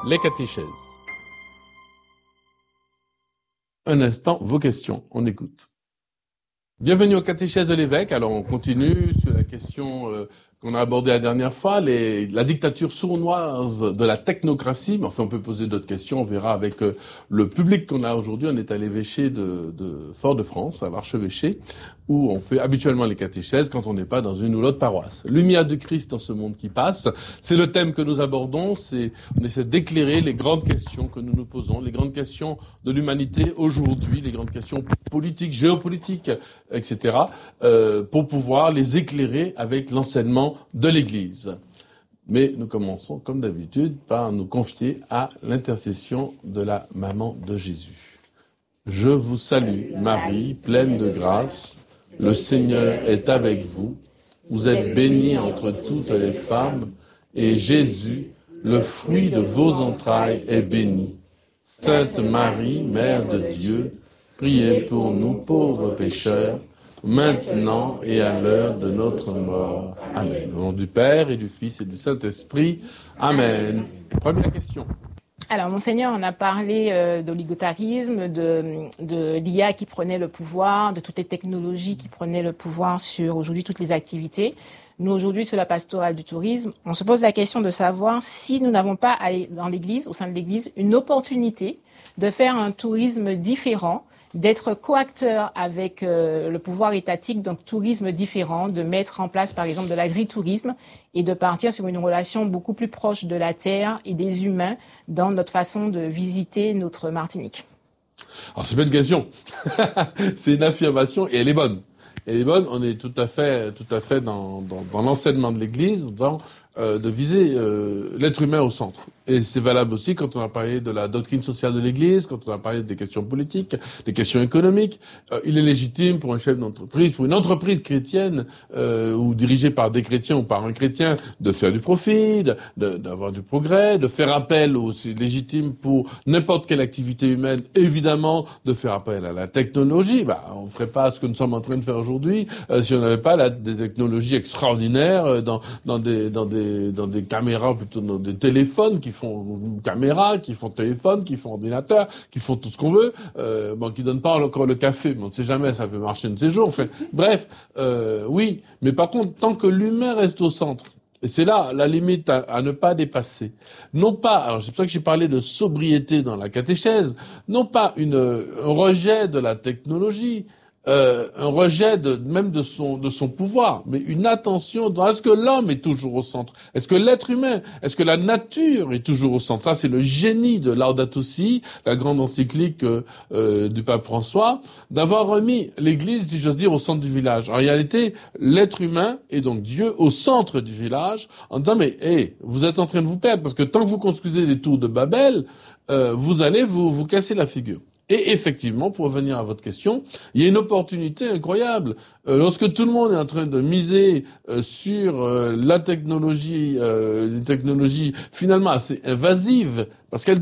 Les catéchèses. Un instant, vos questions, on écoute. Bienvenue aux catéchèses de l'évêque. Alors on continue sur la question qu'on a abordée la dernière fois, la dictature sournoise de la technocratie. Mais enfin, on peut poser d'autres questions, on verra avec le public qu'on a aujourd'hui. On est à l'évêché de Fort-de-France, à l'archevêché, où on fait habituellement les catéchèses quand on n'est pas dans une ou l'autre paroisse. Lumière du Christ dans ce monde qui passe, c'est le thème que nous abordons. On essaie d'éclairer les grandes questions que nous nous posons, les grandes questions de l'humanité aujourd'hui, les grandes questions politiques, géopolitiques, etc., pour pouvoir les éclairer avec l'enseignement de l'Église. Mais nous commençons, comme d'habitude, par nous confier à l'intercession de la maman de Jésus. Je vous salue, Marie, pleine de grâce, le Seigneur est avec vous. Vous êtes bénie entre toutes les femmes, et Jésus, le fruit de vos entrailles, est béni. Sainte Marie, Mère de Dieu, priez pour nous pauvres pécheurs, maintenant et à l'heure de notre mort. Amen. Au nom du Père et du Fils et du Saint-Esprit. Amen. Première question. Alors, Monseigneur, on a parlé d'oligotarisme, de l'IA qui prenait le pouvoir, de toutes les technologies qui prenaient le pouvoir sur aujourd'hui toutes les activités. Nous, aujourd'hui, sur la pastorale du tourisme, on se pose la question de savoir si nous n'avons pas dans l'Église, au sein de l'Église, une opportunité de faire un tourisme différent, d'être coacteur avec le pouvoir étatique, donc tourisme différent, de mettre en place par exemple de l'agritourisme et de partir sur une relation beaucoup plus proche de la terre et des humains dans notre façon de visiter notre Martinique. Alors c'est pas une question, c'est une affirmation et elle est bonne. Elle est bonne, on est tout à fait dans l'enseignement de l'Église, de viser l'être humain au centre. Et c'est valable aussi quand on a parlé de la doctrine sociale de l'Église, quand on a parlé des questions politiques, des questions économiques. Il est légitime pour un chef d'entreprise, pour une entreprise chrétienne ou dirigée par des chrétiens ou par un chrétien, de faire du profit, d'avoir du progrès, de faire appel aussi légitime pour n'importe quelle activité humaine, évidemment, de faire appel à la technologie. On ferait pas ce que nous sommes en train de faire aujourd'hui si on n'avait pas des technologies extraordinaires dans des caméras, plutôt dans des téléphones qui font caméra, qui font téléphone, qui font ordinateur, qui font tout ce qu'on veut, qui donnent pas encore le café, mais on ne sait jamais, ça peut marcher de ces jours. Enfin, bref, oui, mais par contre, tant que l'humain reste au centre, et c'est là la limite à ne pas dépasser. Non pas, alors c'est pour ça que j'ai parlé de sobriété dans la catéchèse, non pas un rejet de la technologie, un rejet même de son pouvoir, mais une attention dans est-ce que l'homme est toujours au centre, est-ce que l'être humain, est-ce que la nature est toujours au centre. Ça, c'est le génie de Laudato Si, la grande encyclique du pape François, d'avoir remis l'Église, si j'ose dire, au centre du village. En réalité, l'être humain est donc Dieu au centre du village, en disant mais vous êtes en train de vous perdre, parce que tant que vous construisez des tours de Babel, vous allez vous casser la figure. Et effectivement, pour revenir à votre question, il y a une opportunité incroyable. Lorsque tout le monde est en train de miser sur la technologie, une technologie finalement assez invasive, parce qu'elle